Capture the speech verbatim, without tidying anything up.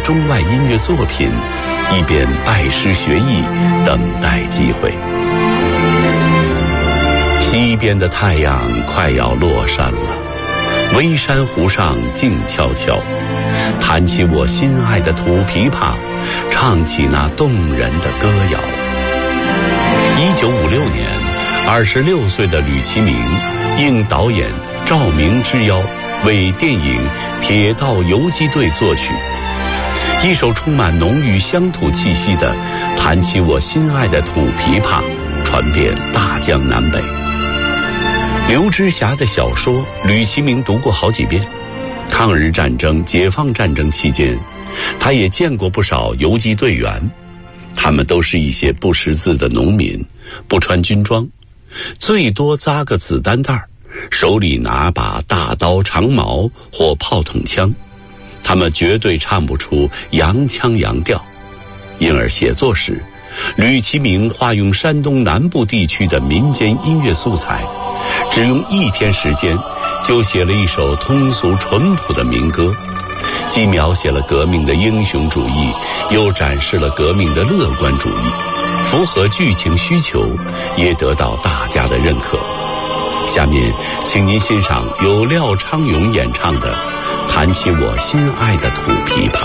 中外音乐作品，一边拜师学艺，等待机会。西边的太阳快要落山了，微山湖上静悄悄，弹起我心爱的土琵琶，唱起那动人的歌谣。一九五六年，二十六岁的吕其明应导演赵明之邀，为电影《铁道游击队》作曲，一首充满浓郁乡土气息的《弹起我心爱的土琵琶》传遍大江南北。刘知霞的小说吕其明读过好几遍，抗日战争、解放战争期间，他也见过不少游击队员，他们都是一些不识字的农民，不穿军装，最多扎个子弹袋，手里拿把大刀长矛或炮筒枪，他们绝对唱不出洋腔洋调。因而写作时，吕其明化用山东南部地区的民间音乐素材，只用一天时间就写了一首通俗淳朴的民歌，既描写了革命的英雄主义，又展示了革命的乐观主义，符合剧情需求，也得到大家的认可。下面请您欣赏由廖昌永演唱的《弹起我心爱的土琵琶》。